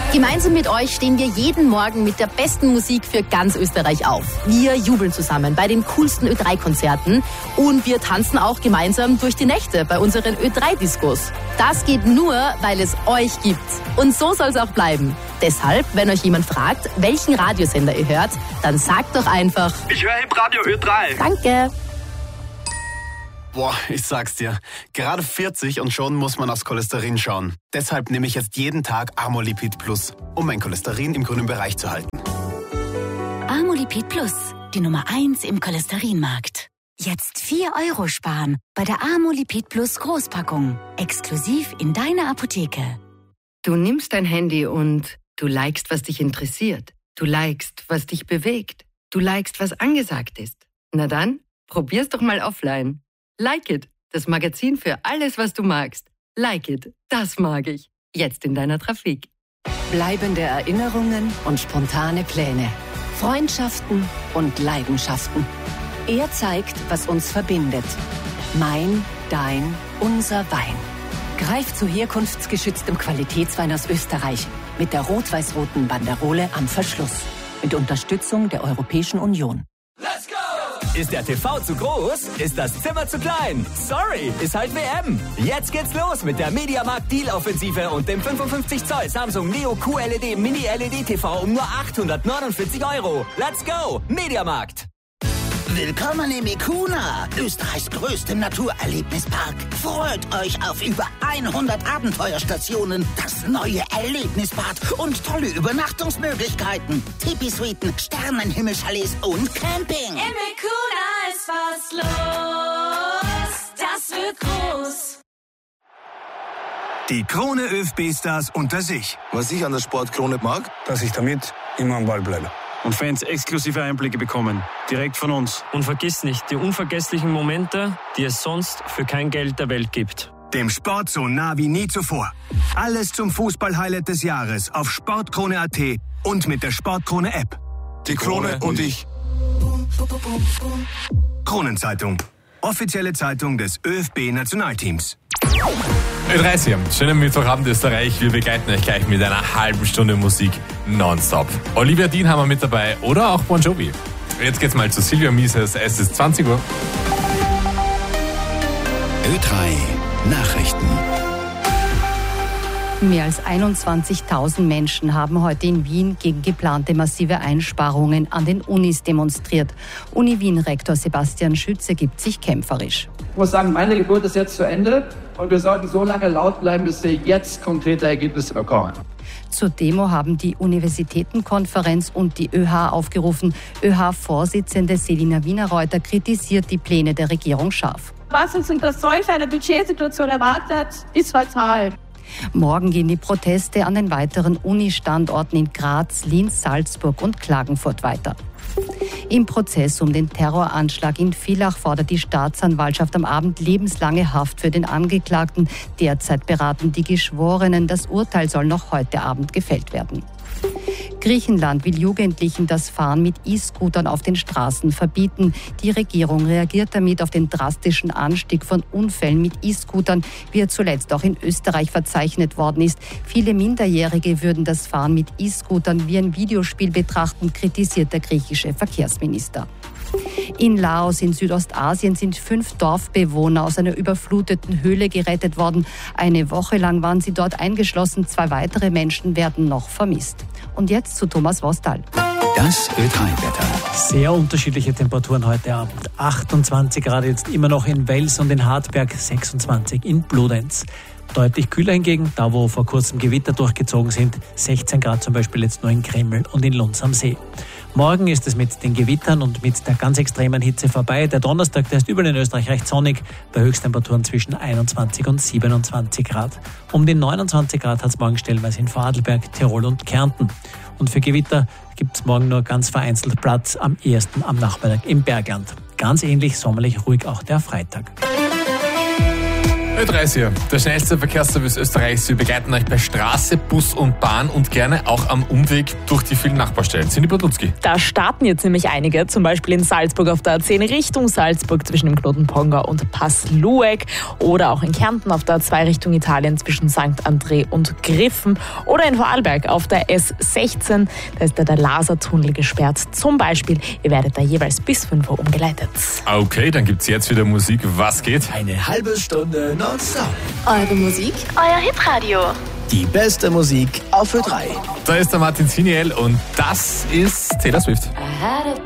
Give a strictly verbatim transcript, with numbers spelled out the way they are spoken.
Gemeinsam mit euch stehen wir jeden Morgen mit der besten Musik für ganz Österreich auf. Wir jubeln zusammen bei den coolsten Ö drei Konzerten und wir tanzen auch gemeinsam durch die Nächte bei unseren Ö drei Diskos. Das geht nur, weil es euch gibt. Und so soll es auch bleiben. Deshalb, wenn euch jemand fragt, welchen Radiosender ihr hört, dann sagt doch einfach: Ich höre im Radio Ö drei. Danke. Boah, ich sag's dir, gerade vierzig und schon muss man aufs Cholesterin schauen. Deshalb nehme ich jetzt jeden Tag Amolipid Plus, um mein Cholesterin im grünen Bereich zu halten. Amolipid Plus, die Nummer eins im Cholesterinmarkt. Jetzt vier Euro sparen bei der Amolipid Plus Großpackung. Exklusiv in deiner Apotheke. Du nimmst dein Handy und du likest, was dich interessiert. Du likest, was dich bewegt. Du likest, was angesagt ist. Na dann, probier's doch mal offline. Like It, das Magazin für alles, was du magst. Like It, das mag ich. Jetzt in deiner Trafik. Bleibende Erinnerungen und spontane Pläne. Freundschaften und Leidenschaften. Er zeigt, was uns verbindet. Mein, dein, unser Wein. Greif zu herkunftsgeschütztem Qualitätswein aus Österreich mit der rot-weiß-roten Banderole am Verschluss. Mit Unterstützung der Europäischen Union. Let's go! Ist der T V zu groß? Ist das Zimmer zu klein? Sorry, ist halt W M. Jetzt geht's los mit der Mediamarkt Deal-Offensive und dem fünfundfünfzig Zoll Samsung Neo Q L E D Mini L E D T V um nur achthundertneunundvierzig Euro. Let's go, Mediamarkt. Willkommen im Ikuna, Österreichs größtem Naturerlebnispark. Freut euch auf über hundert Abenteuerstationen, das neue Erlebnisbad und tolle Übernachtungsmöglichkeiten. Tipi-Suiten, Sternenhimmelchalets und Camping. Im Ikuna ist was los, das wird groß. Die Krone ÖFB-Stars unter sich. Was ich an der Sportkrone mag, dass ich damit immer am Ball bleibe. Und Fans exklusive Einblicke bekommen, direkt von uns. Und vergiss nicht die unvergesslichen Momente, die es sonst für kein Geld der Welt gibt. Dem Sport so nah wie nie zuvor. Alles zum Fußball-Highlight des Jahres auf sportkrone punkt at und mit der Sportkrone-App. Die Krone und ich. Kronenzeitung. Offizielle Zeitung des ÖFB-Nationalteams. Ö drei, schönen Mittwochabend Österreich. Wir begleiten euch gleich mit einer halben Stunde Musik nonstop. Olivia Dean haben wir mit dabei oder auch Bon Jovi. Jetzt geht's mal zu Silvia Mises. Es ist zwanzig Uhr. Ö drei Nachrichten. Mehr als einundzwanzigtausend Menschen haben heute in Wien gegen geplante massive Einsparungen an den Unis demonstriert. Uni-Wien-Rektor Sebastian Schütze gibt sich kämpferisch. Ich muss sagen, meine Geburt ist jetzt zu Ende und wir sollten so lange laut bleiben, bis wir jetzt konkrete Ergebnisse bekommen. Zur Demo haben die Universitätenkonferenz und die ÖH aufgerufen. ÖH-Vorsitzende Selina Wienerreuter kritisiert die Pläne der Regierung scharf. Was uns unter solch einer Budgetsituation erwartet, ist fatal. Morgen gehen die Proteste an den weiteren Uni-Standorten in Graz, Linz, Salzburg und Klagenfurt weiter. Im Prozess um den Terroranschlag in Villach fordert die Staatsanwaltschaft am Abend lebenslange Haft für den Angeklagten. Derzeit beraten die Geschworenen. Das Urteil soll noch heute Abend gefällt werden. Griechenland will Jugendlichen das Fahren mit E-Scootern auf den Straßen verbieten. Die Regierung reagiert damit auf den drastischen Anstieg von Unfällen mit E-Scootern, wie er zuletzt auch in Österreich verzeichnet worden ist. Viele Minderjährige würden das Fahren mit E-Scootern wie ein Videospiel betrachten, kritisiert der griechische Verkehrsminister. In Laos in Südostasien sind fünf Dorfbewohner aus einer überfluteten Höhle gerettet worden. Eine Woche lang waren sie dort eingeschlossen. Zwei weitere Menschen werden noch vermisst. Und jetzt zu Thomas Wostal. Das Ö drei Wetter. Sehr unterschiedliche Temperaturen heute Abend. achtundzwanzig Grad jetzt immer noch in Wels und in Hartberg, sechsundzwanzig in Bludenz. Deutlich kühler hingegen, da wo vor kurzem Gewitter durchgezogen sind, sechzehn Grad zum Beispiel jetzt nur in Kreml und in Lunds am See. Morgen ist es mit den Gewittern und mit der ganz extremen Hitze vorbei. Der Donnerstag, der ist überall in Österreich recht sonnig, bei Höchsttemperaturen zwischen einundzwanzig und siebenundzwanzig Grad. Um die neunundzwanzig Grad hat es morgen stellenweise in Vorarlberg, Tirol und Kärnten. Und für Gewitter gibt es morgen nur ganz vereinzelt Platz, am ehesten am Nachmittag im Bergland. Ganz ähnlich sommerlich ruhig auch der Freitag. Ö drei ist hier, der schnellste Verkehrsservice Österreichs. Wir begleiten euch bei Straße, Bus und Bahn und gerne auch am Umweg durch die vielen Nachbarstellen. Cindy Bodlutski. Da starten jetzt nämlich einige, zum Beispiel in Salzburg auf der A zehn Richtung Salzburg zwischen dem Knoten Ponga und Pass-Lueck oder auch in Kärnten auf der A zwei Richtung Italien zwischen Sankt André und Griffen oder in Vorarlberg auf der S sechzehn, da ist da der Lasertunnel gesperrt zum Beispiel. Ihr werdet da jeweils bis fünf Uhr umgeleitet. Okay, dann gibt's jetzt wieder Musik. Was geht? Eine halbe Stunde nonstop. Eure Musik, euer Hitradio. Die beste Musik auf Ö drei. Da ist der Martin Siniel und das ist Taylor Swift. I had a